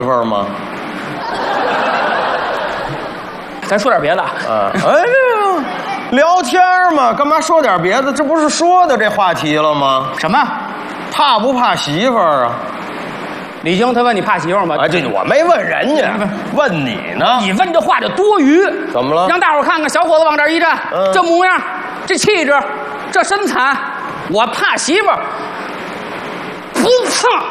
妇儿吗？ 咱说点别的。 聊天嘛，干嘛说点别的？这不是说的这话题了吗？ 什么？ 怕不怕媳妇儿啊？ 李菁他问你怕媳妇儿吗？ 这我没问人家，问你呢。 你问这话就多余。 怎么了？ 让大伙儿看看小伙子往这儿一站，这模样，这气质，这身材，我怕媳妇儿？不怕。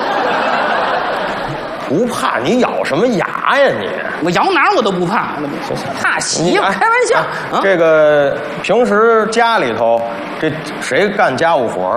不怕？你咬什么牙呀你？ 我咬哪儿我都不怕。怕媳妇儿？开玩笑。 这个平时家里头，这谁干家务活啊？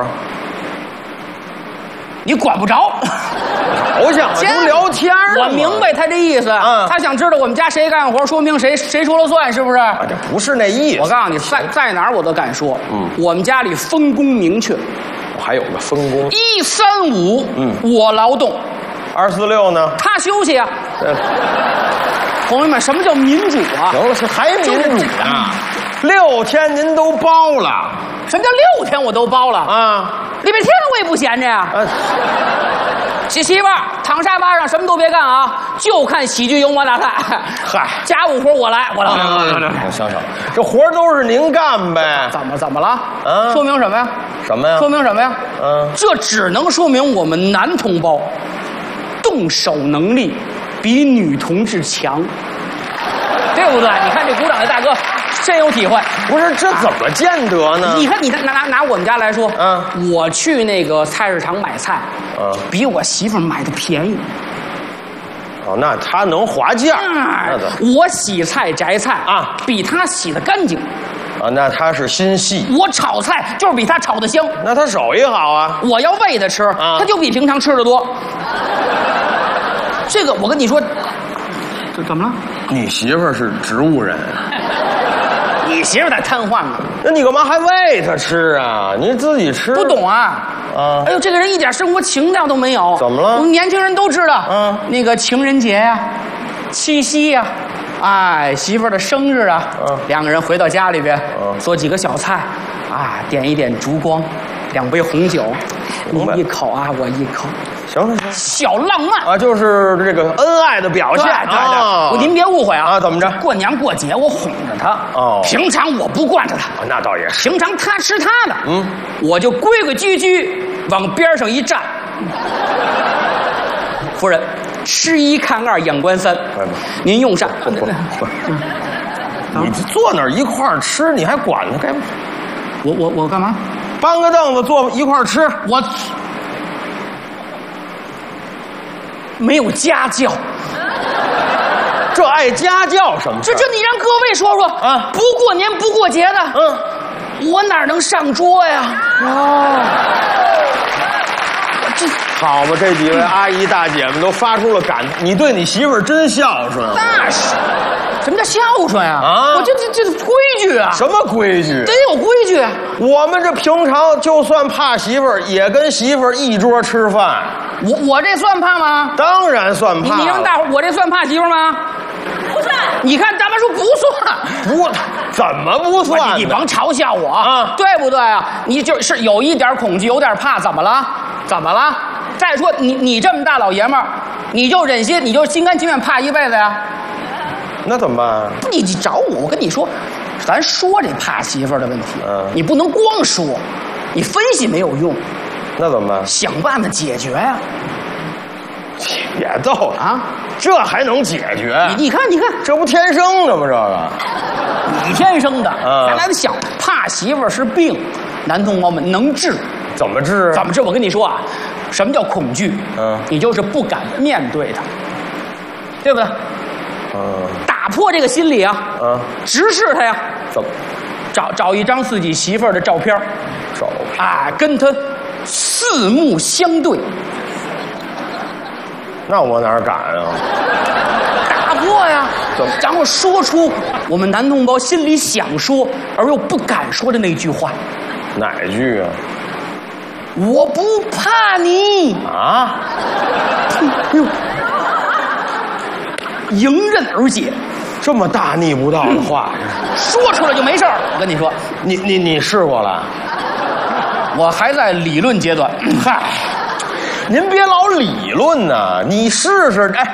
你管不着。 好像都聊天儿。 我明白他这意思。他想知道我们家谁干活，说明谁说了算，是不是？ 这不是那意思。 我告诉你，在哪儿我都敢说。我们家里分工明确。 还有个分工 ，135，我劳动 ，246呢？ 他休息啊。朋友们，什么叫民主啊？ 行了，还民主呢？6天您都包了。 什么叫6天我都包了啊？礼拜天我也不闲着呀。媳妇儿躺沙发上什么都别干啊，就看喜剧幽默大赛。 嗨， 家务活我来。 行，这活都是您干呗。 怎么了？说明什么呀？ 什么呀？ 说明什么呀？这只能说明我们男同胞动手能力比女同志强，对不对？你看这鼓掌的大哥深有体会。 不是，这怎么见得呢？ 你看，拿我们家来说，我去那个菜市场买菜，比我媳妇买的便宜。 那他能划价？ 我洗菜摘菜比他洗的干净。 那他是心细。 我炒菜就是比他炒的香。 那他手艺好啊。 我要喂他吃，他就比平常吃的多。这个我跟你说，这怎么了？ 你媳妇儿是植物人。 你媳妇在瘫痪呢。 那你干嘛还喂他吃啊？你自己吃。 不懂啊。哎呦，这个人一点生活情调都没有。 怎么了？ 我们年轻人都知道，那个情人节呀、七夕呀，媳妇儿的生日啊，两个人回到家里边，做几个小菜，点一点烛光，2杯红酒，你一口我一口。 行， 小浪漫就是这个恩爱的表现。 对，您别误会啊。 怎么着？ 过年过节我哄着他。平常我不惯着他。 那倒也是。 平常他吃他的。我就规规矩矩往边上一站。夫人，吃1看2，仰观3。您用膳。 你坐那儿一块儿吃，你还管他干嘛？ 我干嘛？ 搬个凳子坐一块儿吃。 我没有家教。 这爱家教什么？ 这你让各位说说不过年不过节的，我哪能上桌呀？ 这好吧，这几位阿姨大姐们都发出了感叹，你对你媳妇儿真孝顺。 那是。什么叫孝顺呀？我这规矩啊！ 什么规矩？ 得有规矩。 我们这平常就算怕媳妇儿，也跟媳妇儿一桌吃饭。 我这算怕吗？ 当然算怕。 你让大伙儿，我这算怕媳妇儿吗？不算。你看咱们说不算。 不，怎么不算？ 你甭嘲笑我对不对啊？你就是有一点恐惧，有点怕，怎么了？怎么了？再说你这么大老爷们儿，你就忍心，你就心甘情愿怕一辈子呀？ 那怎么办？ 你找我跟你说，咱说这怕媳妇儿的问题，你不能光说，你分析没有用。 那怎么办？ 想办法解决呀！ 别逗了这还能解决？ 你看， 这不天生的吗？这个你天生的，咱来想，怕媳妇儿是病，男同胞们能治。 怎么治？ 怎么治？我跟你说什么叫恐惧？你就是不敢面对它，对不对？打破这个心理直视他呀。 怎么？ 找一张自己媳妇儿的照片，跟他四目相对。 那我哪敢啊？ 打破呀！然后说出我们男同胞心里想说而又不敢说的那句话。 哪句啊？ 我不怕你迎刃而解。 这么大逆不道的话， 说出来就没事儿。我跟你说， 你试过了？ 我还在理论阶段。 您别老理论呢，你试试。